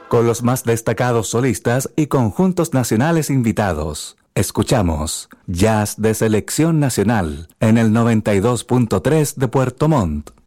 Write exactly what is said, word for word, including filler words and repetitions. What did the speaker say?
con los más destacados solistas y conjuntos nacionales invitados. Escuchamos Jazz de Selección Nacional en el noventa y dos punto tres de Puerto Montt.